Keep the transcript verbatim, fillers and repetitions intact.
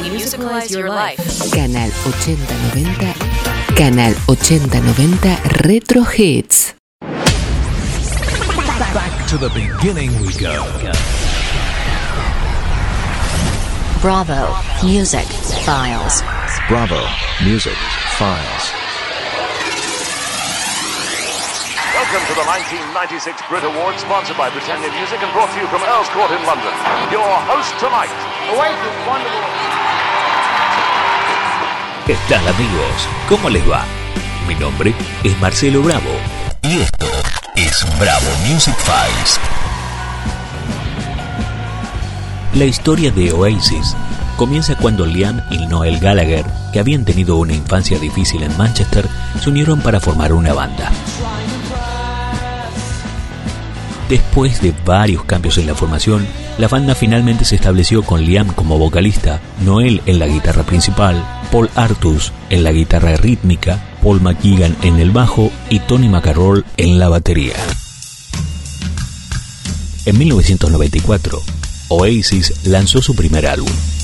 musicalize your life. Canal ochenta noventa, Canal ochenta noventa Retro Hits. Back to the beginning we go. Bravo Music Files. Bravo Music Files. Welcome to the nineteen ninety-six Brit Awards, sponsored by Britannia Music and brought to you from Earl's Court in London. Your host tonight. Oasis, wonderful. ¿Qué tal, amigos? ¿Cómo les va? Mi nombre es Marcelo Bravo Y esto es Bravo Music Files. La historia de Oasis comienza cuando Liam y Noel Gallagher, que habían tenido una infancia difícil en Manchester, se unieron para formar una banda. Después de varios cambios en la formación, la banda finalmente se estableció con Liam como vocalista, Noel en la guitarra principal, Paul Artus en la guitarra rítmica, Paul McGuigan en el bajo y Tony McCarroll en la batería. En mil novecientos noventa y cuatro, Oasis lanzó su primer álbum,